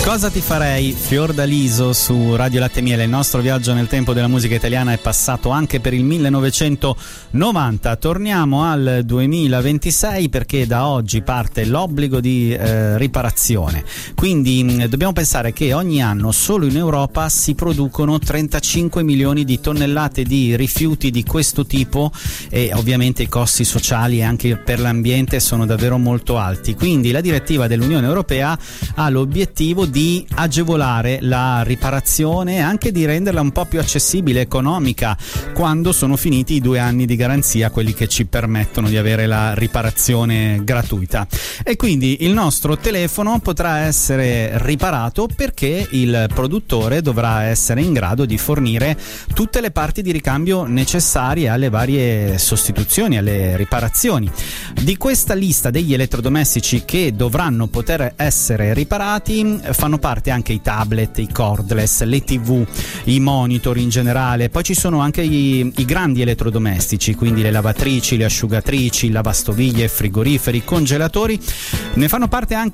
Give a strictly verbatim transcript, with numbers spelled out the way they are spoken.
Cosa ti farei? Fiordaliso su Radio Latte e Miele. Il nostro viaggio nel tempo della musica italiana è passato anche per il millenovecentonovanta. Torniamo al duemilaventisei perché da oggi parte l'obbligo di eh, riparazione. Quindi mh, dobbiamo pensare che ogni anno solo in Europa si producono trentacinque milioni di tonnellate di rifiuti di questo tipo e ovviamente i costi sociali anche per l'ambiente sono davvero molto alti. Quindi la direttiva dell'Unione Europea ha l'obiettivo di agevolare la riparazione e anche di renderla un po' più accessibile, economica, quando sono finiti i due anni di garanzia, quelli che ci permettono di avere la riparazione gratuita. E quindi il nostro telefono potrà essere riparato perché il produttore dovrà essere in grado di fornire tutte le parti di ricambio necessarie alle varie sostituzioni, alle riparazioni. Di questa lista degli elettrodomestici che dovranno poter essere riparati fanno parte anche i tablet, i cordless, le tv, i monitor in generale. Poi ci sono anche i, i grandi elettrodomestici, quindi le lavatrici, le asciugatrici, lavastoviglie, frigoriferi, congelatori. Ne fanno parte anche